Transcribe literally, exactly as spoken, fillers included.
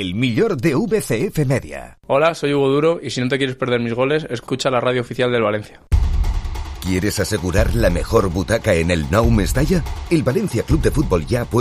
el millor de V C F Media. Hola, soy Hugo Duro y si no te quieres perder mis goles, escucha la radio oficial del Valencia. ¿Quieres asegurar la mejor butaca en el Nou Mestalla? El Valencia Club de Fútbol ya ha